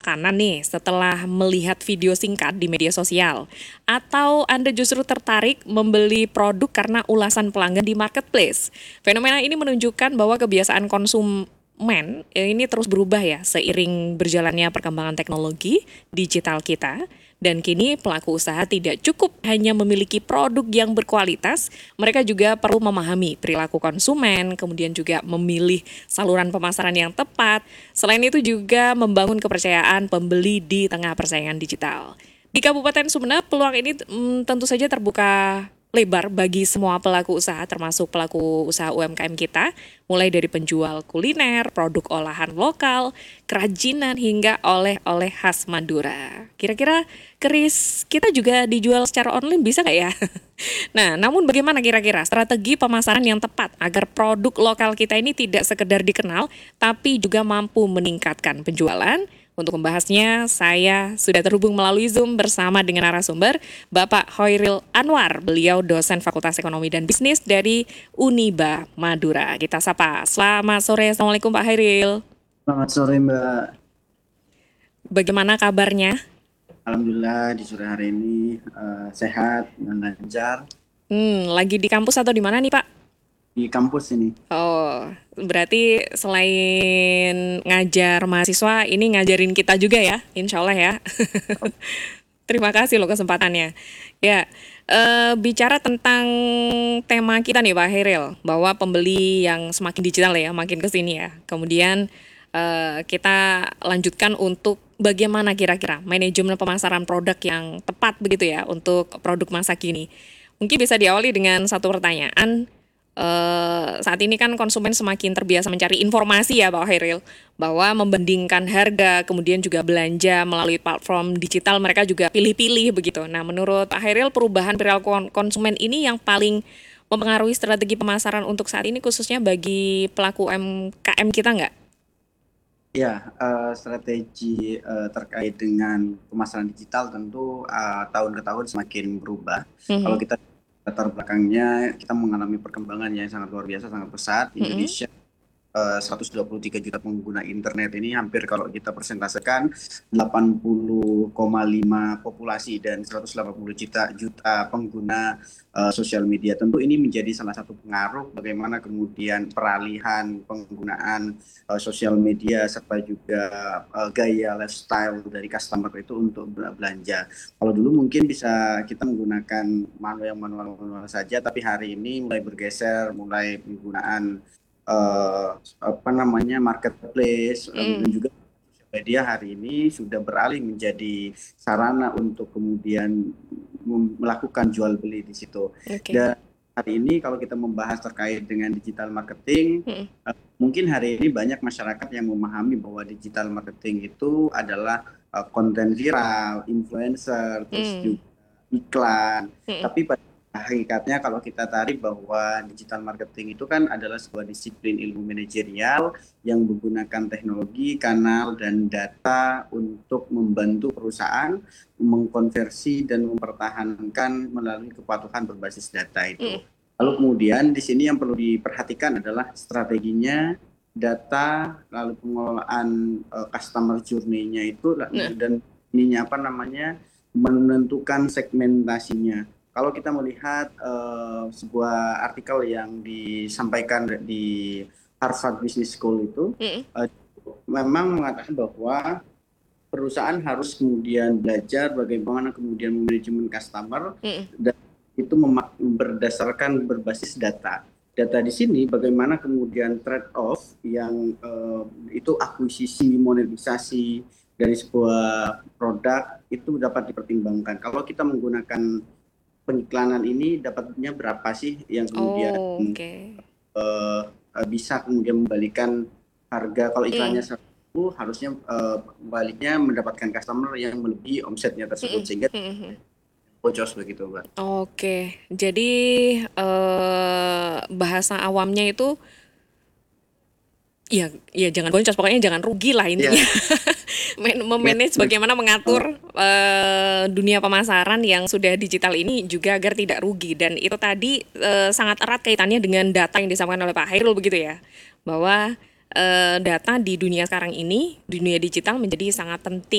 makanan nih setelah melihat video singkat di media sosial? Atau Anda justru tertarik membeli produk karena ulasan pelanggan di marketplace? Fenomena ini menunjukkan bahwa kebiasaan konsumen ini terus berubah ya seiring berjalannya perkembangan teknologi digital kita. Dan kini pelaku usaha tidak cukup hanya memiliki produk yang berkualitas, mereka juga perlu memahami perilaku konsumen, kemudian juga memilih saluran pemasaran yang tepat. Selain itu juga membangun kepercayaan pembeli di tengah persaingan digital. Di Kabupaten Sumeneb, peluang ini tentu saja terbuka lebar bagi semua pelaku usaha, termasuk pelaku usaha UMKM kita, mulai dari penjual kuliner, produk olahan lokal, kerajinan, hingga oleh-oleh khas Madura. Kira-kira keris kita juga dijual secara online bisa nggak ya? Nah, namun bagaimana kira-kira strategi pemasaran yang tepat agar produk lokal kita ini tidak sekedar dikenal, tapi juga mampu meningkatkan penjualan? Untuk membahasnya, saya sudah terhubung melalui Zoom bersama dengan narasumber Bapak Hoiril Anwar. Beliau dosen Fakultas Ekonomi dan Bisnis dari Uniba Madura. Kita sapa. Selamat sore. Assalamualaikum Pak Hoiril. Selamat sore Mbak. Bagaimana kabarnya? Alhamdulillah di sore hari ini sehat dan lancar Lagi di kampus atau di mana nih Pak? di kampus ini. Oh, berarti selain ngajar mahasiswa, ini ngajarin kita juga ya, insya Allah ya. Terima kasih loh kesempatannya. Ya, bicara tentang tema kita nih Pak Heril, bahwa pembeli yang semakin digital ya, makin ke sini ya. Kemudian kita lanjutkan untuk bagaimana kira-kira manajemen pemasaran produk yang tepat begitu ya untuk produk masa kini. Mungkin bisa diawali dengan satu pertanyaan. Saat ini kan konsumen semakin terbiasa mencari informasi ya Pak Hairil, bahwa membandingkan harga, kemudian juga belanja melalui platform digital, mereka juga pilih-pilih begitu. Nah, menurut Pak Hairil, perubahan perilaku konsumen ini yang paling mempengaruhi strategi pemasaran untuk saat ini, khususnya bagi pelaku UMKM kita nggak? Ya, strategi terkait dengan pemasaran digital tentu tahun ke tahun semakin berubah. Kalau Mhm, kita latar belakangnya, kita mengalami perkembangan yang sangat luar biasa, sangat pesat. mhm, Indonesia 123 juta pengguna internet ini hampir kalau kita persentasekan 80,5 populasi dan 180 juta pengguna sosial media. Tentu ini menjadi salah satu pengaruh bagaimana kemudian peralihan penggunaan sosial media serta juga gaya lifestyle dari customer itu untuk belanja. Kalau dulu mungkin bisa kita menggunakan manual saja, tapi hari ini mulai bergeser, mulai penggunaan marketplace, dan mhm, juga sosial media hari ini sudah beralih menjadi sarana untuk kemudian melakukan jual beli di situ. oke, Dan hari ini kalau kita membahas terkait dengan digital marketing, mhm, mungkin hari ini banyak masyarakat yang memahami bahwa digital marketing itu adalah konten viral, influencer, terus mhm, juga iklan. mhm, Tapi pada hakikatnya kalau kita tarik bahwa digital marketing itu kan adalah sebuah disiplin ilmu manajerial yang menggunakan teknologi, kanal, dan data untuk membantu perusahaan mengkonversi dan mempertahankan melalui kepatuhan berbasis data itu. mhm, Lalu kemudian di sini yang perlu diperhatikan adalah strateginya, data, lalu pengelolaan customer journey-nya itu, nah, dan ininya apa namanya, menentukan segmentasinya. Kalau kita melihat sebuah artikel yang disampaikan di Harvard Business School itu, mhm, eh, memang mengatakan bahwa perusahaan harus kemudian belajar bagaimana kemudian manajemen customer, mhm, dan itu berdasarkan berbasis data. Data di sini bagaimana kemudian trade off yang itu akuisisi, monetisasi dari sebuah produk itu dapat dipertimbangkan. Kalau kita menggunakan pengiklanan ini dapatnya berapa sih yang kemudian oke, bisa kemudian membalikan harga. Kalau iklannya mhm, 1.000 harusnya baliknya mendapatkan customer yang melebihi omsetnya tersebut, mhm, sehingga mhm, mhm. bocor begitu Mbak. Oke, jadi bahasa awamnya itu ya, ya jangan boncos, pokoknya jangan rugi lah intinya. Iya, Memanage bagaimana mengatur dunia pemasaran yang sudah digital ini juga agar tidak rugi, dan itu tadi sangat erat kaitannya dengan data yang disampaikan oleh Pak Hairul begitu ya, bahwa data di dunia sekarang ini, dunia digital menjadi sangat penting.